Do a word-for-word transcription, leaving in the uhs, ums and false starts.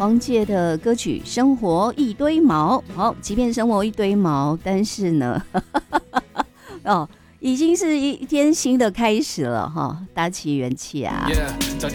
黄玠的歌曲《生活一堆毛》。好，即便生活一堆毛，但是呢，哦，已经是一天新的开始了哈，打起元气啊！ Yeah,